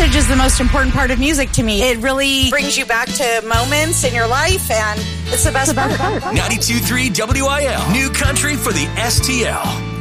message is the most important part of music to me. It really brings you back to moments in your life, and it's the best part. 92.3 WIL, new country for the STL.